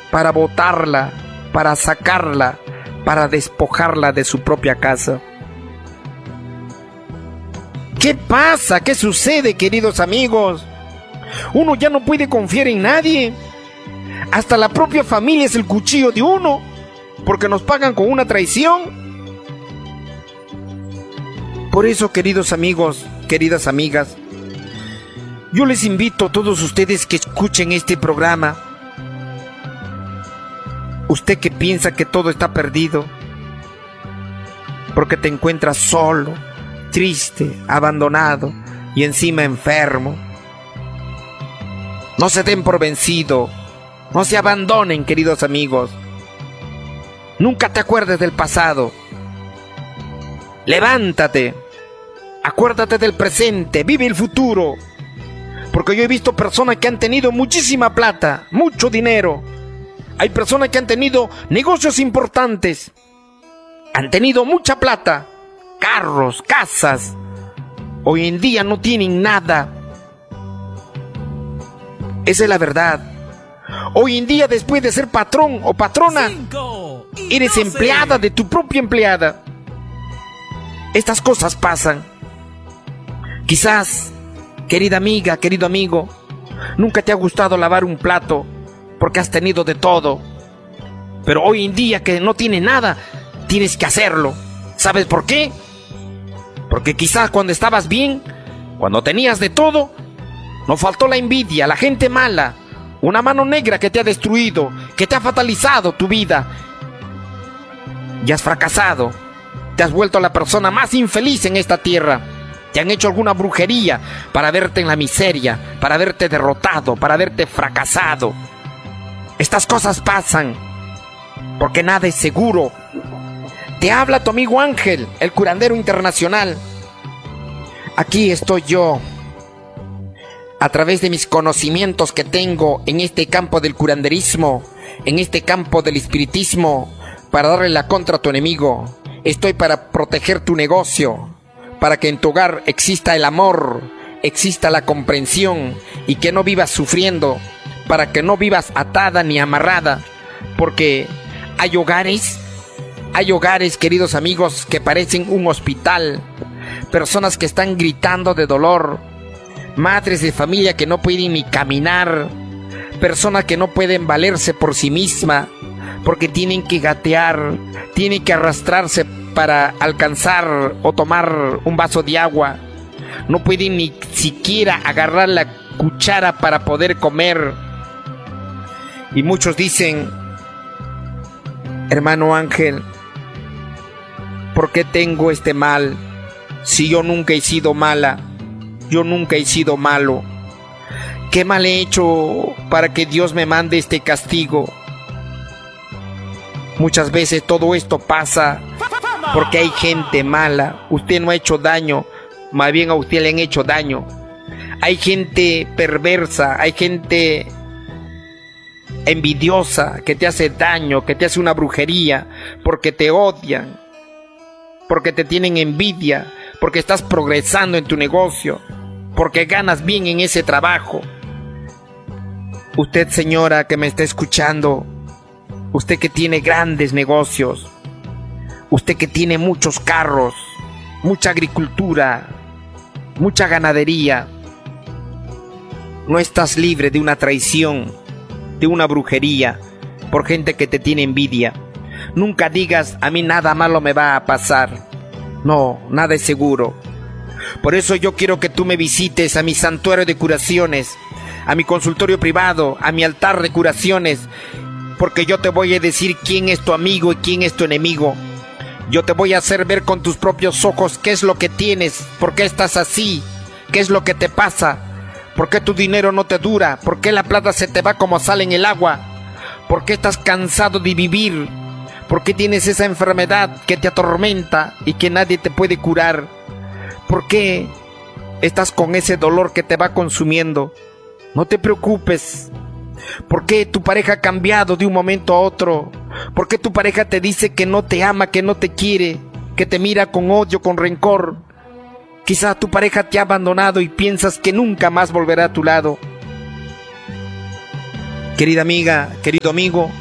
para botarla, para sacarla, para despojarla de su propia casa. ¿Qué pasa? ¿Qué sucede, queridos amigos? Uno ya no puede confiar en nadie. Hasta la propia familia es el cuchillo de uno, porque nos pagan con una traición. Por eso, queridos amigos, queridas amigas, yo les invito a todos ustedes que escuchen este programa. Usted que piensa que todo está perdido, porque te encuentras solo, triste, abandonado y encima enfermo. No se den por vencido, no se abandonen, queridos amigos. Nunca te acuerdes del pasado. Levántate, acuérdate del presente, vive el futuro. Porque yo he visto personas que han tenido muchísima plata, mucho dinero. Hay personas que han tenido negocios importantes, han tenido mucha plata, carros, casas. Hoy en día no tienen nada. Esa es la verdad. Hoy en día, después de ser patrón o patrona, eres empleada de tu propia empleada. Estas cosas pasan. Quizás, querida amiga, querido amigo, nunca te ha gustado lavar un plato porque has tenido de todo. Pero hoy en día que no tienes nada, tienes que hacerlo. ¿Sabes por qué? Porque quizás cuando estabas bien, cuando tenías de todo, no faltó la envidia, la gente mala, una mano negra que te ha destruido, que te ha fatalizado tu vida. Y has fracasado. Te has vuelto la persona más infeliz en esta tierra. Te han hecho alguna brujería para verte en la miseria, para verte derrotado, para verte fracasado. Estas cosas pasan, porque nada es seguro. Te habla tu amigo Ángel, el curandero internacional. Aquí estoy yo, a través de mis conocimientos que tengo en este campo del curanderismo, en este campo del espiritismo, para darle la contra a tu enemigo. Estoy para proteger tu negocio, para que en tu hogar exista el amor, exista la comprensión y que no vivas sufriendo, para que no vivas atada ni amarrada, porque hay hogares, queridos amigos, que parecen un hospital, personas que están gritando de dolor, madres de familia que no pueden ni caminar, personas que no pueden valerse por sí mismas, porque tienen que gatear, tienen que arrastrarse para alcanzar o tomar un vaso de agua, no pueden ni siquiera agarrar la cuchara para poder comer. Y muchos dicen: hermano Ángel, ¿por qué tengo este mal? Si yo nunca he sido mala, yo nunca he sido malo. ¿Qué mal he hecho para que Dios me mande este castigo? Muchas veces todo esto pasa porque hay gente mala. Usted no ha hecho daño, más bien a usted le han hecho daño. Hay gente perversa, hay gente envidiosa que te hace daño, que te hace una brujería, porque te odian, porque te tienen envidia, porque estás progresando en tu negocio, porque ganas bien en ese trabajo. Usted, señora, que me está escuchando, usted que tiene grandes negocios, usted que tiene muchos carros, mucha agricultura, mucha ganadería, no estás libre de una traición, de una brujería, por gente que te tiene envidia. Nunca digas: a mí nada malo me va a pasar. No, nada es seguro. Por eso yo quiero que tú me visites a mi santuario de curaciones, a mi consultorio privado, a mi altar de curaciones, porque yo te voy a decir quién es tu amigo y quién es tu enemigo. Yo te voy a hacer ver con tus propios ojos qué es lo que tienes, por qué estás así, qué es lo que te pasa, por qué tu dinero no te dura, por qué la plata se te va como sale en el agua, por qué estás cansado de vivir, por qué tienes esa enfermedad que te atormenta y que nadie te puede curar, por qué estás con ese dolor que te va consumiendo. No te preocupes. ¿Por qué tu pareja ha cambiado de un momento a otro? ¿Por qué tu pareja te dice que no te ama, que no te quiere, que te mira con odio, con rencor? Quizá tu pareja te ha abandonado y piensas que nunca más volverá a tu lado. Querida amiga, querido amigo,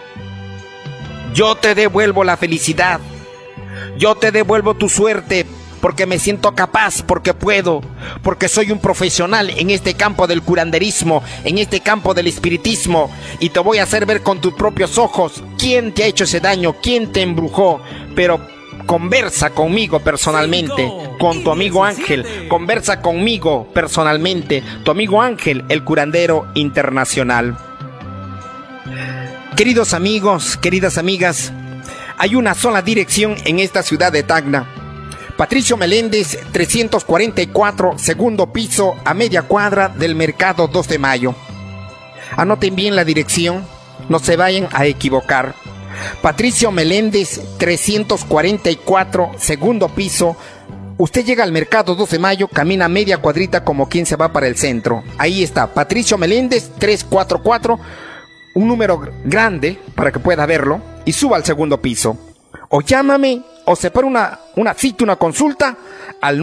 yo te devuelvo la felicidad, yo te devuelvo tu suerte, porque me siento capaz, porque puedo, porque soy un profesional en este campo del curanderismo, en este campo del espiritismo, y te voy a hacer ver con tus propios ojos quién te ha hecho ese daño, quién te embrujó. Pero conversa conmigo personalmente, con tu amigo Ángel, conversa conmigo personalmente, tu amigo Ángel, el curandero internacional. Queridos amigos, queridas amigas, hay una sola dirección en esta ciudad de Tacna. Patricio Meléndez, 344, segundo piso, a media cuadra del Mercado 2 de Mayo. Anoten bien la dirección, no se vayan a equivocar. Patricio Meléndez, 344, segundo piso. Usted llega al Mercado 2 de Mayo, camina media cuadrita como quien se va para el centro. Ahí está, Patricio Meléndez, 344, un número grande para que pueda verlo, y suba al segundo piso. O llámame, o separa una cita, una consulta, al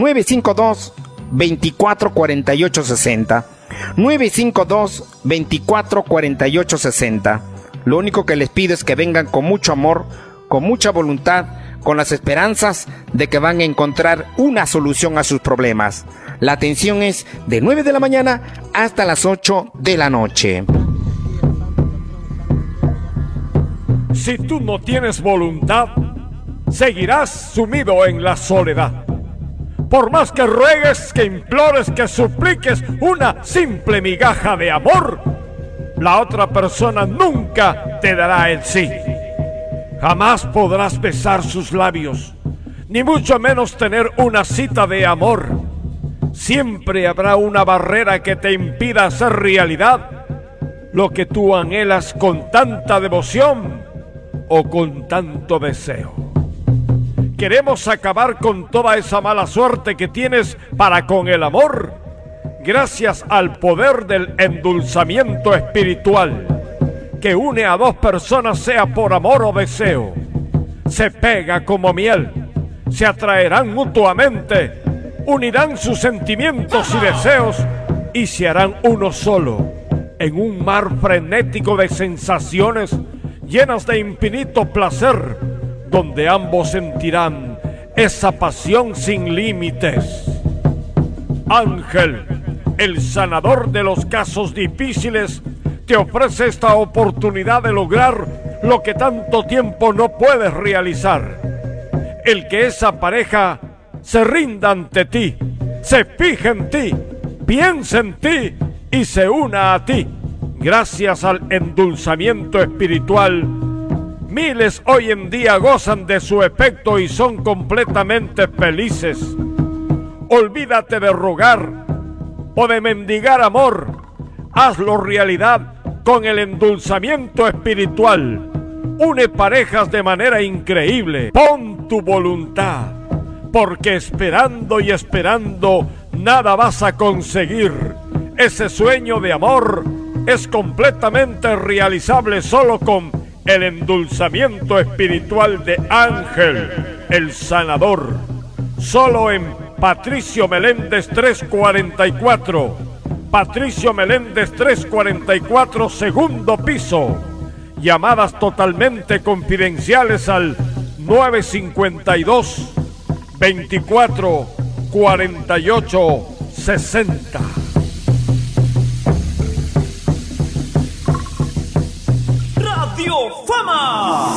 952-244860. 952-244860. Lo único que les pido es que vengan con mucho amor, con mucha voluntad, con las esperanzas de que van a encontrar una solución a sus problemas. La atención es de 9 de la mañana hasta las 8 de la noche. Si tú no tienes voluntad, seguirás sumido en la soledad. Por más que ruegues, que implores, que supliques una simple migaja de amor, la otra persona nunca te dará el sí. Jamás podrás besar sus labios, ni mucho menos tener una cita de amor. Siempre habrá una barrera que te impida hacer realidad lo que tú anhelas con tanta devoción o con tanto deseo. Queremos acabar con toda esa mala suerte que tienes para con el amor, gracias al poder del endulzamiento espiritual, que une a dos personas, sea por amor o deseo. Se pega como miel, se atraerán mutuamente, unirán sus sentimientos y deseos y se harán uno solo, en un mar frenético de sensaciones llenas de infinito placer, donde ambos sentirán esa pasión sin límites. Ángel, el sanador de los casos difíciles, te ofrece esta oportunidad de lograr lo que tanto tiempo no puedes realizar. El que esa pareja se rinda ante ti, se fije en ti, piense en ti y se una a ti. Gracias al endulzamiento espiritual, miles hoy en día gozan de su efecto y son completamente felices. Olvídate de rogar o de mendigar amor. Hazlo realidad con el endulzamiento espiritual. Une parejas de manera increíble. Pon tu voluntad, porque esperando y esperando nada vas a conseguir. Ese sueño de amor es completamente realizable solo con el endulzamiento espiritual de Ángel, el sanador. Solo en Patricio Meléndez 344. Patricio Meléndez 344, segundo piso. Llamadas totalmente confidenciales al 952-244860. Radio Fama.